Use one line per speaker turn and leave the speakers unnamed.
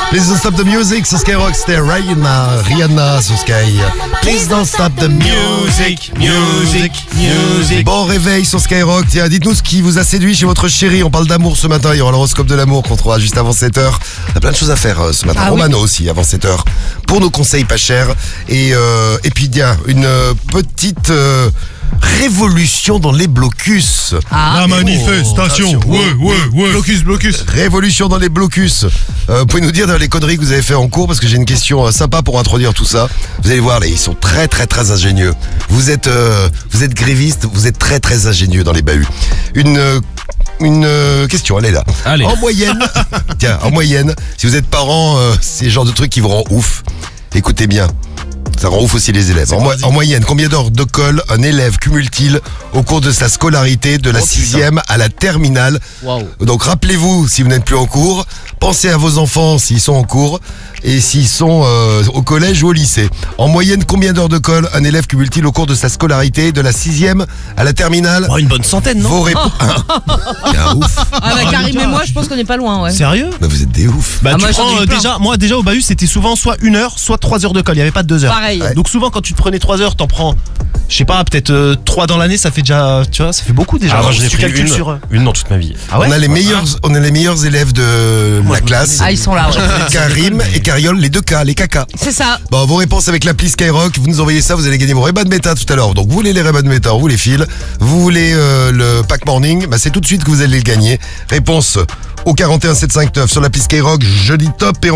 Please don't stop the music sur Skyrock, c'était Rihanna sur Sky. Please don't stop the music. Bon réveil sur Skyrock. Tiens, dites-nous ce qui vous a séduit chez votre chérie. On parle d'amour ce matin, il y aura l'horoscope de l'amour qu'on trouvera juste avant 7h. On a plein de choses à faire ce matin. Romano aussi avant 7h pour nos conseils pas chers. Et puis il y a une petite révolution dans les blocus.
La manifestation. Ouais. Blocus.
Révolution dans les blocus. Vous pouvez nous dire les conneries que vous avez fait en cours, parce que j'ai une question sympa pour introduire tout ça. Vous allez voir, là, ils sont très ingénieux. Vous êtes grévistes, vous êtes très ingénieux dans les bahuts. Une question, elle est là.
Allez.
En moyenne, si vous êtes parent, c'est le genre de truc qui vous rend ouf. Écoutez bien. Ça rend ouf aussi les élèves. En moyenne, combien d'heures de colle un élève cumule-t-il au cours de sa scolarité de la 6e à la terminale? Donc rappelez-vous, si vous n'êtes plus en cours, pensez à vos enfants s'ils sont en cours et s'ils sont au collège ou au lycée. En moyenne, combien d'heures de colle un élève cumule-t-il au cours de sa scolarité de la 6e à la terminale?
Une bonne centaine, non?
Vos réponses. Ouf.
Karim et moi, je pense qu'on n'est pas loin, ouais.
Sérieux?
Bah vous êtes des oufs.
Tu prends déjà au bahut, c'était souvent soit 1 heure, soit 3 heures de colle. Il n'y avait pas de 2 heures.
Pareil.
Ouais.
Donc souvent quand tu te prenais 3 heures, t'en prends, je sais pas, peut-être 3 dans l'année, ça fait déjà, tu vois, ça fait beaucoup déjà.
Moi je l'ai
Tu
pris
calcules sur
une dans toute ma vie.
Ah ouais?
On a les meilleurs élèves de la classe.
Ah, ils sont là, ouais.
Karim et Cariole, les 2 cas, les caca.
C'est ça.
Bon, vos réponses avec l'appli Skyrock, vous nous envoyez ça, vous allez gagner vos Ray-Ban Meta tout à l'heure. Donc vous voulez les Ray-Ban Meta, vous les fils, vous voulez le pack morning, c'est tout de suite que vous allez le gagner. Réponse au 41 759 sur l'appli Skyrock, jeudi top et on